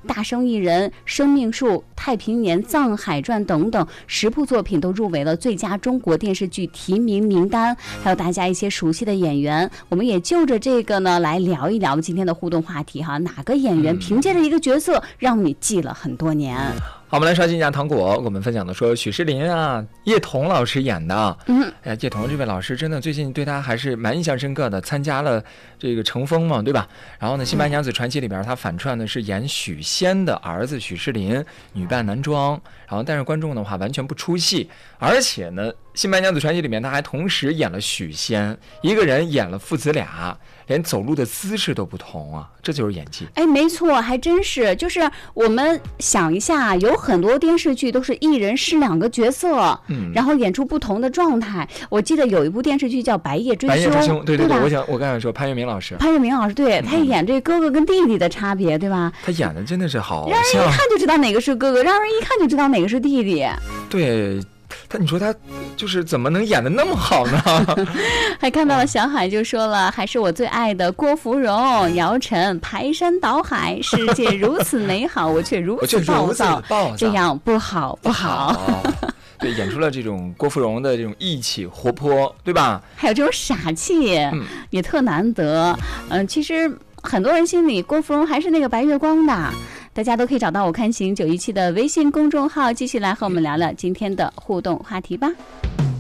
大生意人、生命树、太平年、藏海传等等10部作品都入围了最佳中国电视剧提名名单，还有大家一些熟悉的演员。我们也就着这个呢来聊一聊今天的互动话题哈，哪个演员凭借着一个角色让你记了很多年？ 好，我们来刷新一下糖果。我们分享的说许诗琳啊，叶童老师演的。叶童这位老师真的最近对他还是蛮印象深刻的，参加了这个乘风嘛，对吧？然后呢，《新白娘子传奇》里边他反串的是演许仙的儿子许诗琳，女扮男装。然后但是观众的话完全不出戏，而且呢，《新白娘子传奇》里面他还同时演了许仙，一个人演了父子俩，连走路的姿势都不同啊，这就是演技。 哎，没错，还真是。就是我们想一下，有很多电视剧都是一人饰2个角色，然后演出不同的状态。我记得有一部电视剧叫《白夜追凶》， 对，我刚才说潘粤明老师，对，他演这哥哥跟弟弟的差别，对吧？ 他演的真的是好， 让人一看就知道哪个是哥哥，让人一看就知道哪个是弟弟。 对。你说他就是怎么能演得那么好呢？ 还看到了小海就说了，还是我最爱的郭芙蓉、姚晨，排山倒海，世界如此美好，我却如此暴躁，这样不好。 对，演出了这种郭芙蓉的这种义气活泼，对吧？ 还有这种傻气，也特难得。其实很多人心里郭芙蓉还是那个白月光的。大家都可以找到我看行917的微信公众号，继续来和我们聊聊今天的互动话题吧。